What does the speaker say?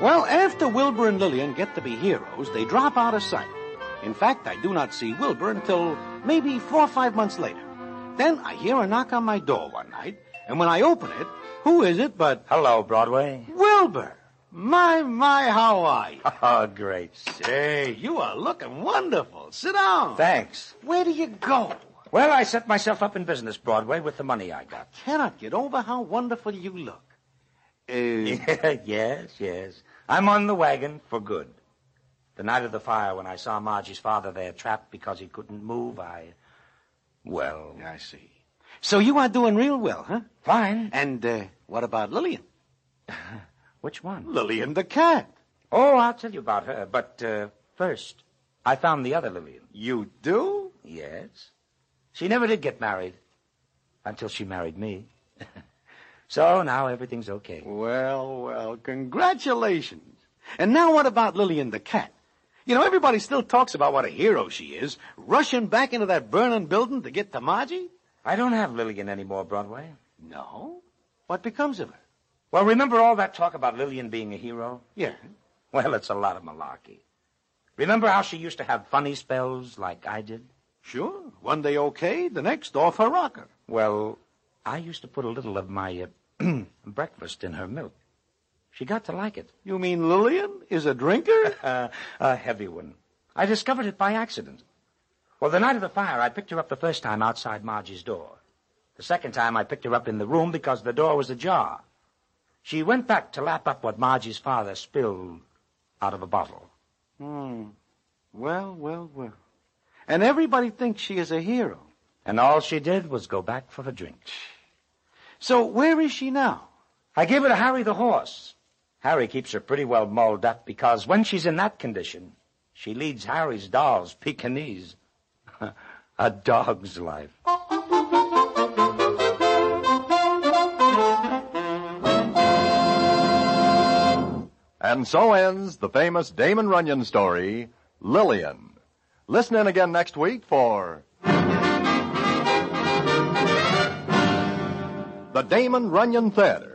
Well, after Wilbur and Lillian get to be heroes, they drop out of sight. In fact, I do not see Wilbur until maybe 4 or 5 months later. Then I hear a knock on my door one night, and when I open it, who is it but... Hello, Broadway. Wilbur! My, how are you? Oh, great. Say, you are looking wonderful. Sit down. Thanks. Where do you go? Well, I set myself up in business, Broadway, with the money I got. Cannot get over how wonderful you look. Yes. I'm on the wagon for good. The night of the fire, when I saw Margie's father there trapped because he couldn't move, I see. So you are doing real well, huh? Fine. And, what about Lillian? Which one? Lillian the cat. Oh, I'll tell you about her. But, first, I found the other Lillian. You do? Yes. She never did get married. Until she married me. So now everything's okay. Well, congratulations. And now what about Lillian the cat? You know, everybody still talks about what a hero she is, rushing back into that burning building to get to Margie. I don't have Lillian anymore, Broadway. No? What becomes of her? Well, remember all that talk about Lillian being a hero? Yeah. Well, it's a lot of malarkey. Remember how she used to have funny spells like I did? Sure. One day okay, the next off her rocker. Well, I used to put a little of my breakfast in her milk. She got to like it. You mean Lillian is a drinker? A heavy one. I discovered it by accident. Well, the night of the fire, I picked her up the first time outside Margie's door. The second time, I picked her up in the room because the door was ajar. She went back to lap up what Margie's father spilled out of a bottle. Well. And everybody thinks she is a hero. And all she did was go back for a drink. So where is she now? I gave her to Harry the horse. Harry keeps her pretty well mulled up because when she's in that condition, she leads Harry's dolls Pekingese. A dog's life. And so ends the famous Damon Runyon story, Lillian. Listen in again next week for The Damon Runyon Theater.